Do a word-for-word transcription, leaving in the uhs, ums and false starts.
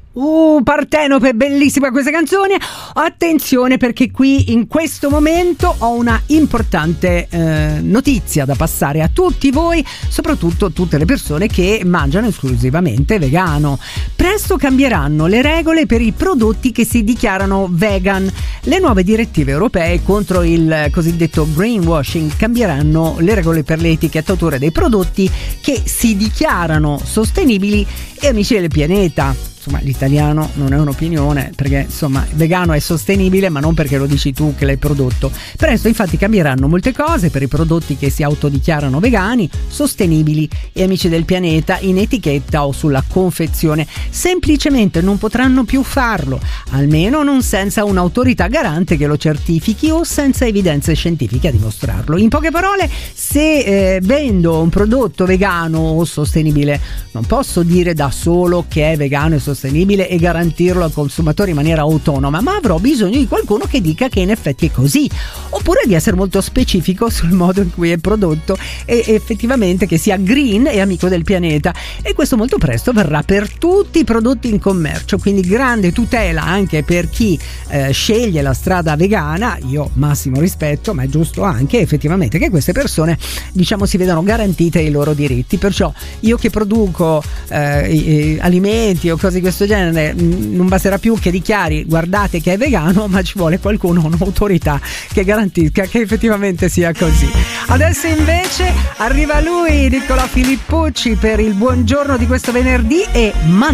Uh, Partenope, bellissima questa canzone. Attenzione, perché qui in questo momento ho una importante eh, notizia da passare a tutti voi, soprattutto tutte le persone che mangiano esclusivamente vegano. Presto cambieranno le regole per i prodotti che si dichiarano vegan. Le nuove direttive europee contro il cosiddetto greenwashing cambieranno le regole per le etichettature dei prodotti che si dichiarano sostenibili e amici del pianeta. Insomma, l'italiano non è un'opinione, perché insomma vegano è sostenibile, ma non perché lo dici tu che l'hai prodotto. Presto infatti cambieranno molte cose per i prodotti che si autodichiarano vegani, sostenibili e amici del pianeta in etichetta o sulla confezione. Semplicemente non potranno più farlo, almeno non senza un'autorità garante che lo certifichi o senza evidenze scientifiche a dimostrarlo. In poche parole, se eh, vendo un prodotto vegano o sostenibile, non posso dire da solo che è vegano e sostenibile e garantirlo al consumatore in maniera autonoma, ma avrò bisogno di qualcuno che dica che in effetti è così, oppure di essere molto specifico sul modo in cui è prodotto e effettivamente che sia green e amico del pianeta. E questo molto presto verrà per tutti i prodotti in commercio, quindi grande tutela anche per chi eh, sceglie la strada vegana. Io massimo rispetto, ma è giusto anche effettivamente che queste persone, diciamo, si vedano garantite i loro diritti. Perciò io che produco eh, i, i alimenti o cose di questo genere, non basterà più che dichiari guardate che è vegano, ma ci vuole qualcuno, un'autorità che garantisca che effettivamente sia così. Adesso invece arriva lui, Nicola Filippucci, per il buongiorno di questo venerdì e man-